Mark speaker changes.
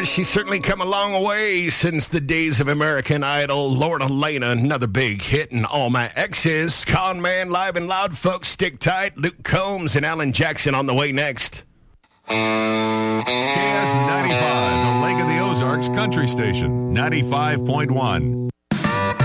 Speaker 1: Yeah, she's certainly come a long way since the days of American Idol. Lorna Lana, another big hit, and All My Exes. Con Man, Live and Loud, folks, stick tight. Luke Combs and Alan Jackson on the way next.
Speaker 2: KS95, the Lake of the Ozarks Country Station, 95.1.